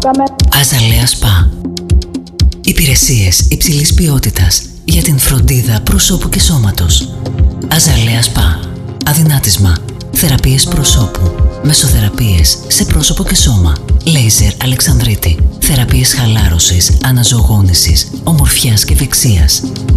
Αζαλέα Σπα. Υπηρεσίες υψηλής ποιότητας για την φροντίδα προσώπου και σώματος. Αζαλέα Σπα. Αδυνάτισμα. Θεραπείες προσώπου. Μεσοθεραπείες σε πρόσωπο και σώμα. Λέιζερ Αλεξανδρίτη. Θεραπείες χαλάρωσης, αναζωογόνησης, ομορφιάς και ευεξίας.